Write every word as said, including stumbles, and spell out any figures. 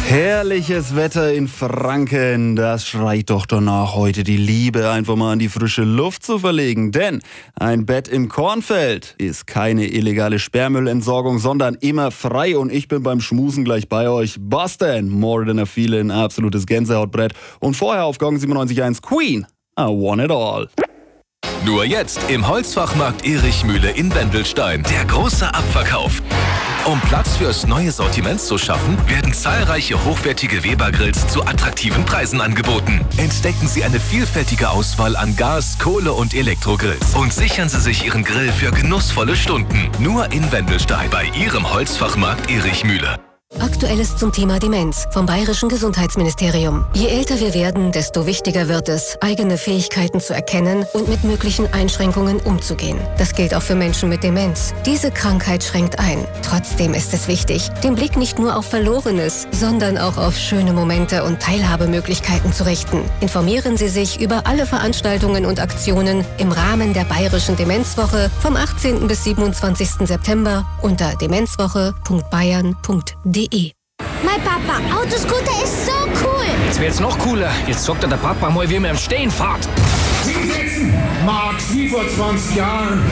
Herrliches Wetter in Franken, das schreit doch danach, heute die Liebe einfach mal in die frische Luft zu verlegen. Denn ein Bett im Kornfeld ist keine illegale Sperrmüllentsorgung, sondern immer frei. Und ich bin beim Schmusen gleich bei euch. Boston, More Than a Feeling, absolutes Gänsehautbrett. Und vorher auf Gong siebenundneunzig Komma eins Queen, I Want It All. Nur jetzt im Holzfachmarkt Erich Mühle in Wendelstein. Der große Abverkauf. Um Platz fürs neue Sortiment zu schaffen, werden zahlreiche hochwertige Weber-Grills zu attraktiven Preisen angeboten. Entdecken Sie eine vielfältige Auswahl an Gas-, Kohle- und Elektrogrills und sichern Sie sich Ihren Grill für genussvolle Stunden. Nur in Wendelstein bei Ihrem Holzfachmarkt Erich Mühle. Aktuelles zum Thema Demenz vom Bayerischen Gesundheitsministerium. Je älter wir werden, desto wichtiger wird es, eigene Fähigkeiten zu erkennen und mit möglichen Einschränkungen umzugehen. Das gilt auch für Menschen mit Demenz. Diese Krankheit schränkt ein. Trotzdem ist es wichtig, den Blick nicht nur auf Verlorenes, sondern auch auf schöne Momente und Teilhabemöglichkeiten zu richten. Informieren Sie sich über alle Veranstaltungen und Aktionen im Rahmen der Bayerischen Demenzwoche vom achtzehnten bis siebenundzwanzigsten September unter demenzwoche punkt bayern punkt de. Mein Papa, Autoscooter ist so cool. Jetzt wird's noch cooler. Jetzt sagt der Papa mal, wie man am Stehen fährt. Sie setzen, Max, wie vor zwanzig Jahren.